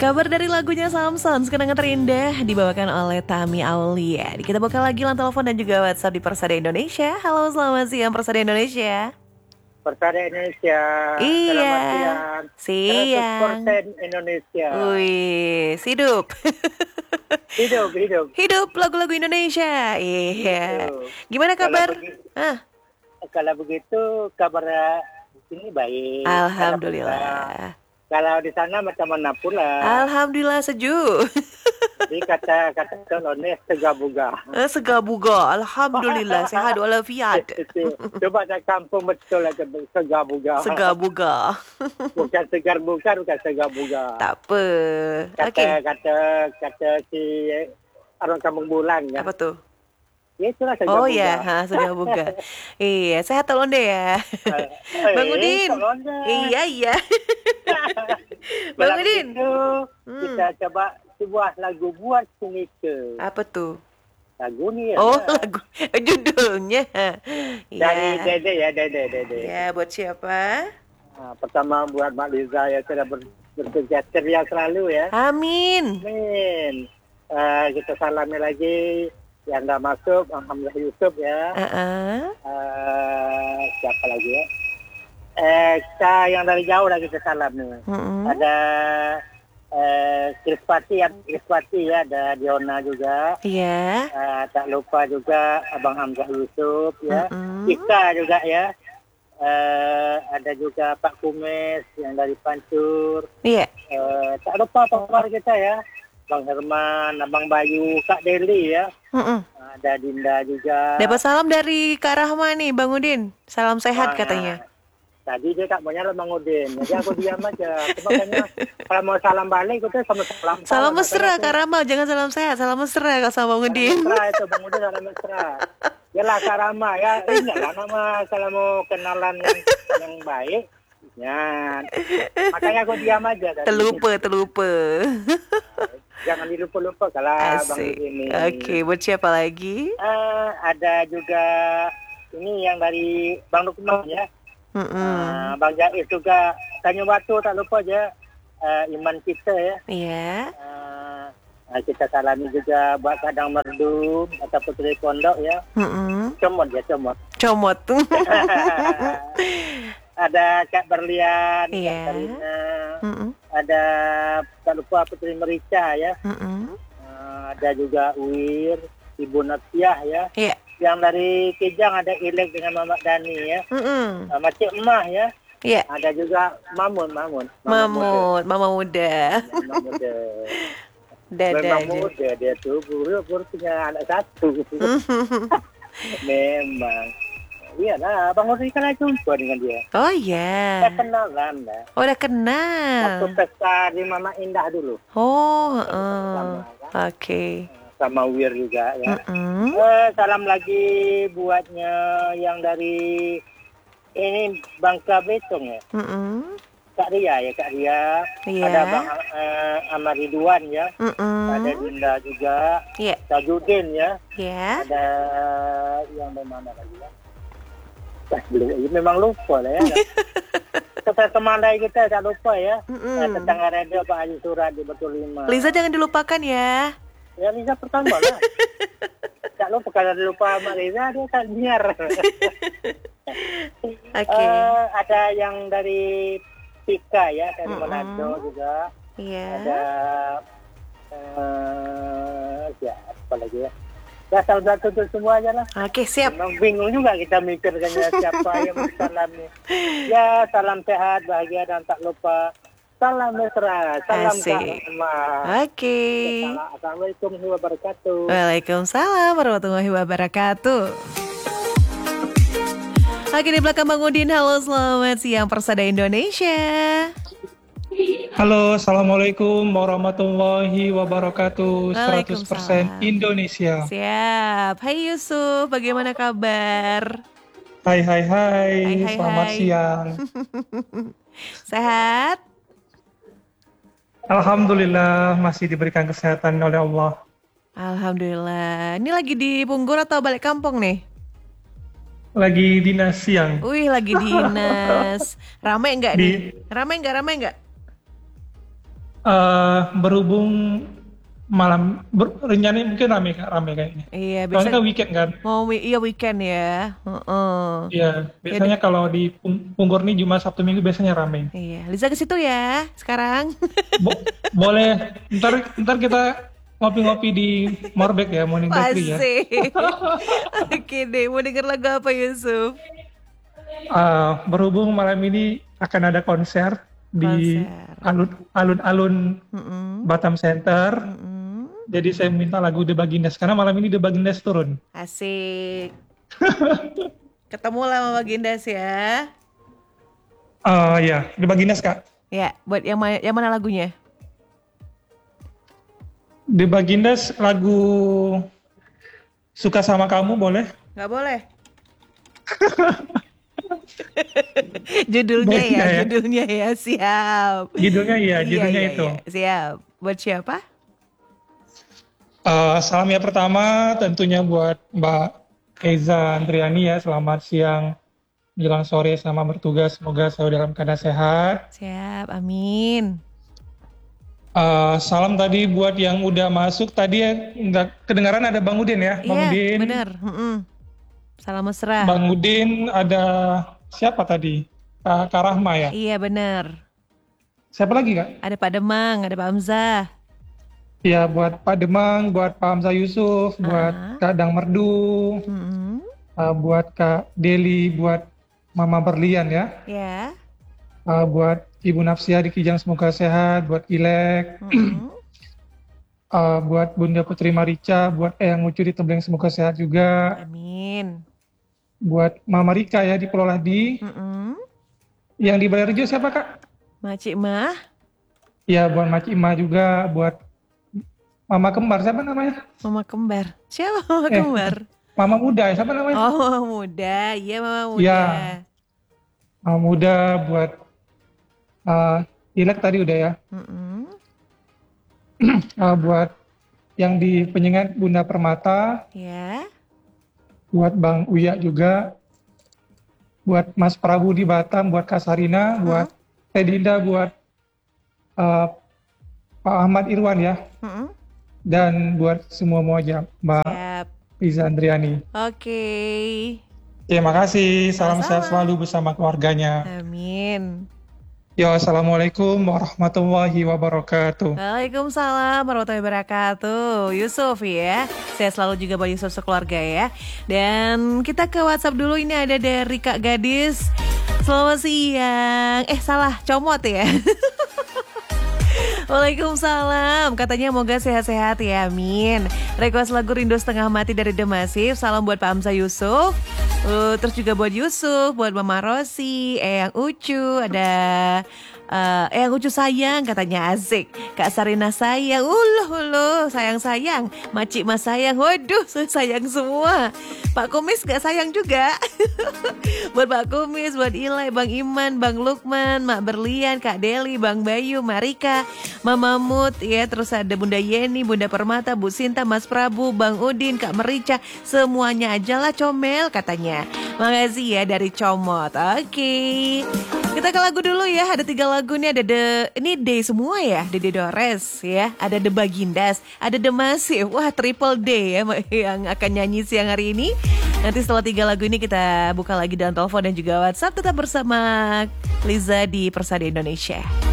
Kabar dari lagunya Samson, kenangan terindah dibawakan oleh Tami Aulia. Kita buka lagi line telepon dan juga WhatsApp di Persada Indonesia. Halo, selamat siang Persada Indonesia. Persada Indonesia. Iya. Selamat siang. Siang. 100% Indonesia. Wih, hidup. Hidup. Hidup lagu-lagu Indonesia. Iya. Hidup. Gimana kabar? Kalau begitu kabar di sini baik. Alhamdulillah. Kalau di sana macam mana pula? Alhamdulillah sejuk. Jadi kata tolonnya segabuga. Segabuga. Alhamdulillah sehat walafiat. Coba tak kampung betul lah segabuga. Segabuga. Bukan segar bukan segabuga. Tak apa. Kata si orang kampung bulan ya. Apa tuh? Ya itulah segabuga. Oh ya, segabuga. Iya, sehat Telonde ya. Bang Udin. Iya. Bang Udin. Kita coba sebuah lagu buat Sunike. Apa tuh? Lagu ni ya. Oh, lagu judulnya. Dari Dede ya. Ya, buat siapa? Pertama buat Mak Liza ya, sudah bekerja ceria selalu ya. Amin. Kita salami lagi yang dah masuk, Alhamdulillah Yusuf ya. Siapa lagi ya? Kita yang dari jauh lagi kita salam nih. Ada Krispati ya, ada Diona juga. Iya. Tak lupa juga Abang Hamzah Yusuf ya. Ika juga ya. Ada juga Pak Kumis yang dari Pancur. Iya. Tak lupa penggemar kita ya. Bang Herman, Abang Bayu, Kak Deli ya. Ada Dinda juga. Dapat salam dari Kak Rahma nih, Bang Udin. Salam sehat katanya. Tadi dia tak maunya Bang Udin. Jadi aku diam aja. Makanya kalau mau salam balik itu sama salam. Salam mesra Kak Rahma, jangan salam sehat. Salam mesra Kak sama Bang Udin. Mesra itu Bang Udin salam mesra. Yalah Kak Rahma ya. Ingatlah nama kalau mau kenalan yang baik. Ya. Makanya aku diam aja tadi. Terlupa. Jangan dilupa-lupa kalau Bang ini. Oke, buat siapa lagi? Ada juga ini yang dari Bang Lukman ya. Bang Jais juga. Tanjung Batu tak lupa aja. Iman kita ya. Iya. Kita salami juga buat Kadang Merdu atau Putri Pondok ya. Comot. Ada Kak Berlian, Kak Karina, ada tak lupa Putri Merica ya, ada juga Uwir, Ibu Nafiah ya, yang dari Kijang ada Ilek dengan Mamat Dani ya, Macik Emah ya, ada juga Mama muda. Memang muda dia tuh, baru punya anak satu. Memang. Iya lah, Bang Udin kan jumpa dengan dia. Oh iya. Kita kenalan lah. Oh udah kenal. Waktu pesta di Mama Indah dulu. Oh, oke. Sama Wir juga ya. Salam lagi buatnya yang dari ini Bangka Belitung ya. Kak Ria. Iya. Ada Bang Ahmad Ridwan ya. Ada Dinda juga. Tajudin ya. Ada yang dari mana lagi ya? Memang lupa lah ya. Kita temanai kita tak lupa ya. Tetangga radio Pak Haji Surat di Betul 5. Liza jangan dilupakan ya. Ya Liza pertama lah. Tak lupa kalau lupa Mak Liza dia tak biar. Ada yang dari Pika ya, dari Manado juga. Ada siapa lagi ya? Ya salam satu untuk semua aja lah. Oke, siap. Memang bingung juga kita mikirkan siapa yang bersalam nih. Ya salam sehat, bahagia dan tak lupa salam mesra, salam Kak. Oke. Assalamualaikum warahmatullahi wabarakatuh. Waalaikumsalam warahmatullahi wabarakatuh. Oke, di belakang Bang Udin, halo selamat siang Persada Indonesia. Halo, Assalamualaikum warahmatullahi wabarakatuh. 100% Indonesia. Siap. Hai Yusuf, bagaimana kabar? Hai. Selamat siang. Sehat? Alhamdulillah masih diberikan kesehatan oleh Allah. Alhamdulillah. Ini lagi di Punggur atau balik kampung nih? Lagi dinas siang. Wih, lagi dinas. Ramai nggak nih? Ramai nggak? Berhubung malam rencananya mungkin rame kayaknya. Iya, Soalnya kan weekend kan. iya weekend ya. Iya, biasanya kalau di Punggur nih Jumat Sabtu Minggu biasanya rame. Iya, Liza ke situ ya sekarang. Boleh. Ntar kita ngopi-ngopi di Morbek ya, Morning Bakery ya. Oke deh, mau denger lagu apa Yusuf? Berhubung malam ini akan ada konser di alun-alun Batam Center. Jadi saya minta lagu The Bagindas karena malam ini The Bagindas turun. Asik. Ketemu lah sama Bagindas ya. Ya, The Bagindas Kak. Ya, buat yang mana lagunya? The Bagindas lagu Suka Sama Kamu boleh? Nggak boleh. Judulnya ya, siap. Judulnya itu. Iya, siap. Buat siapa? Salam ya pertama tentunya buat Mbak Eza Andriani ya. Selamat siang menjelang sore, selamat bertugas. Semoga selalu dalam keadaan sehat. Siap, amin. Salam tadi buat yang udah masuk tadi ya, nggak kedengaran ada Bang Udin ya? Bang Udin. Bener. Salam mesra. Bang Udin, ada siapa tadi? Kak Rahma ya? Iya bener. Siapa lagi Kak? Ada Pak Demang, ada Pak Hamzah. Ya buat Pak Demang, buat Pak Hamzah Yusuf, buat Kak Dang Merdu, buat Kak Deli, buat Mama Berlian ya. Ya. Buat Ibu Nafsia di Kijang semoga sehat, buat Ilek, buat Bunda Putri Marica, buat Eyang Ucu di Tembleng semoga sehat juga. Amin. Buat Mama Rika ya di Pulau Ladi. Yang di Balerjo siapa Kak? Macik Mah. Ya buat Macik Mah juga, buat Mama Kembar siapa namanya? Mama Kembar. Siapa Mama Kembar? Mama Muda ya siapa namanya? Oh Mama Muda, iya Mama Muda. Ya. Mama Muda buat Ilek tadi udah ya. Buat yang di Penyengat Bunda Permata. Ya. Buat Bang Uya juga. Buat Mas Prabu di Batam, buat Kak Sarina, buat Teh Dinda, buat Pak Ahmad Irwan ya. Dan buat semua aja Mbak Iza Andriani. Oke. Terima kasih. Salam sehat selalu bersama keluarganya. Amin. Ya, assalamualaikum warahmatullahi wabarakatuh. Waalaikumsalam warahmatullahi wabarakatuh. Yusuf ya, saya selalu juga buat Yusuf sekeluarga ya. Dan kita ke WhatsApp dulu, ini ada dari Kak Gadis. Selamat siang. Salah, comot ya. Waalaikumsalam. Katanya moga sehat-sehat ya, amin. Request lagu Rindu Setengah Mati dari The Massive. Salam buat Pak Hamzah Yusuf. Terus juga buat Yusuf, buat Mama Rosi, Eyang Ucu, ada Eyang Ucu sayang katanya asik. Kak Sarina sayang, sayang. Macik Mas sayang, waduh sayang semua. Pak Kumis gak sayang juga. Buat Pak Kumis, buat Ilai, Bang Iman, Bang Lukman, Mak Berlian, Kak Deli, Bang Bayu, Marika, Mama Mut, ya terus ada Bunda Yeni, Bunda Permata, Bu Sinta, Mas Prabu, Bang Udin, Kak Merica, semuanya aja lah comel katanya. Makasih ya dari Comot. Oke. Kita ke lagu dulu ya. Ada 3 lagu nih. Ada ini D semua ya. Dede Dores ya. Ada The Bagindas. Ada The Massive. Wah, triple D ya yang akan nyanyi siang hari ini. Nanti setelah 3 lagu ini kita buka lagi dalam telepon dan juga WhatsApp. Tetap bersama Liza di Persada Indonesia.